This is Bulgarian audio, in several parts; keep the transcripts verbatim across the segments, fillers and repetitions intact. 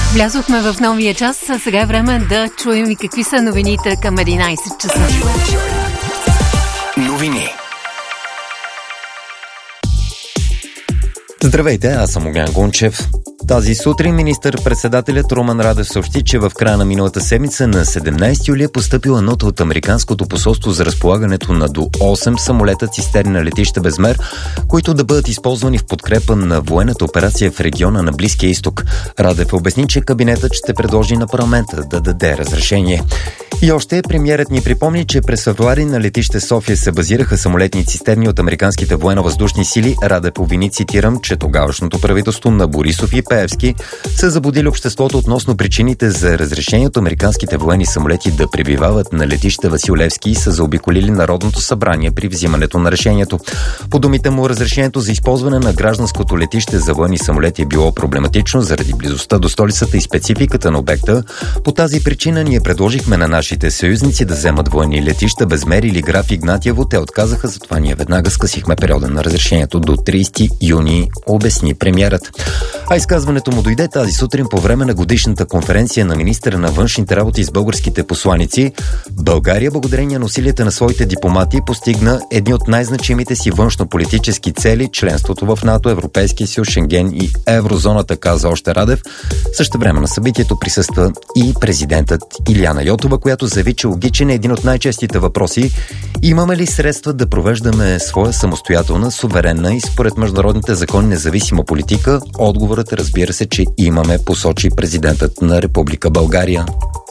Влязохме в новия час, а сега е време да чуем и какви са новините към единайсет часа. Новини. Здравейте, аз съм Огнян Гунчев. Тази сутрин министър-председателят Румен Радев съобщи, че в края на миналата седмица на седемнайсети юли е постъпила нота от Американското посолство за разполагането на до осем самолета цистерни на летище Безмер, които да бъдат използвани в подкрепа на военната операция в региона на Близкия изток. Радев обясни, че кабинетът ще предложи на парламента да даде разрешение. И още премиерът ни припомни, че през февруари на летище София се базираха самолетни цистерни от американските военно-въздушни сили. Радев обвини, цитирам, че тогавашното правителство на Борисов и Пеевски са забудили обществото относно причините за разрешението американските военни самолети да пребивават на летище Васил Левски и са заобиколили Народното събрание при взимането на решението. По думите му, разрешението за използване на гражданското летище за военни самолети е било проблематично заради близостта до столицата и спецификата на обекта. По тази причина ние предложихме на нашите съюзници да вземат военни летища Безмер или Граф Игнатиево. Те отказаха, затова ние веднага скъсихме периода на разрешението до трийсети юни, обясни премиерът. А изказването му дойде тази сутрин по време на годишната конференция на министъра на външните работи с българските посланици. България, благодарение на усилията на своите дипломати, постигна едни от най-значимите си външнополитически цели – членството в НАТО, Европейския съюз, Шенген и еврозоната, каза още Радев. Също време на събитието присъства и президентът Илияна Йотова, която заяви, че логичен е един от най-честите въпроси: имаме ли средства да провеждаме своя самостоятелна, суверенна и според международните закони независима политика? Отговорът, разбира се, че имаме, посочи президентът на Република България.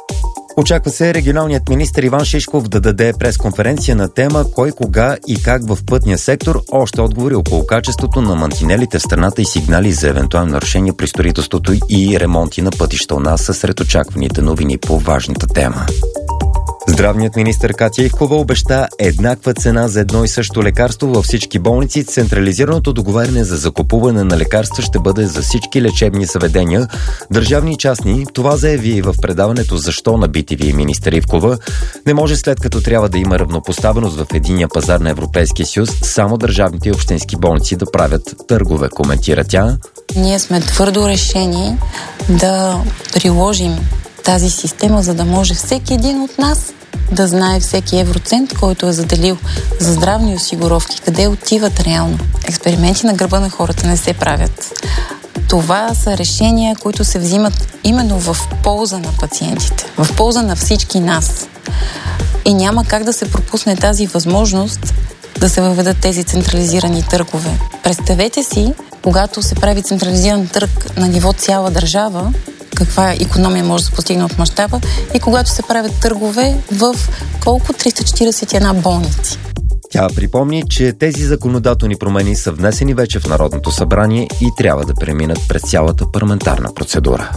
Очаква се регионалният министър Иван Шишков да даде пресконференция на тема кой, кога и как в пътния сектор. Още отговори около качеството на мантинелите в страната и сигнали за евентуални нарушения при строителството и ремонти на пътища у нас са сред очакваните новини по важната тема. Здравният министър Катя Ивкова обеща еднаква цена за едно и също лекарство във всички болници. Централизираното договаряне за закупуване на лекарства ще бъде за всички лечебни заведения, държавни и частни. Това заяви в предаването "Защо" на би ти ви министър Ивкова. Не може, след като трябва да има равнопоставеност в единния пазар на Европейския съюз, само държавните и общински болници да правят търгове, коментира тя. Ние сме твърдо решени да приложим тази система, за да може всеки един от нас да знае всеки евроцент, който е заделил за здравни осигуровки, къде отиват реално. Експерименти на гърба на хората не се правят. Това са решения, които се взимат именно в полза на пациентите, в полза на всички нас. И няма как да се пропусне тази възможност да се въведат тези централизирани търгове. Представете си, когато се прави централизиран търг на ниво цяла държава, каква икономия може да се постигне от мащаба, и когато се правят търгове в колко? триста четирийсет и една болници. Тя припомни, че тези законодателни промени са внесени вече в Народното събрание и трябва да преминат през цялата парламентарна процедура.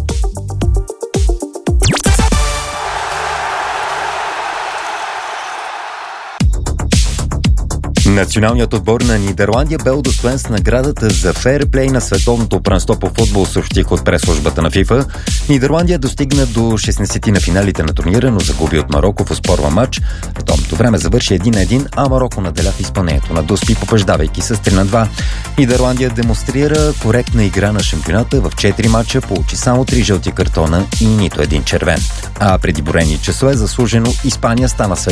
Националният отбор на Нидерландия бе удостоен с наградата за фейрплей на световното първенство по футбол, съобщих от пресслужбата на ФИФА. Нидерландия достигна до шестнайсети на финалите на турнира, но загуби от Мароко в оспорва матч. Редовното време завърши един на един, а Мароко наделя в изпълнението на Дуспи, побеждавайки с три на два. Нидерландия демонстрира коректна игра на шампионата. В четири матча получи само три жълти картона и нито един червен. А преди броени часове заслужено Испания стана свет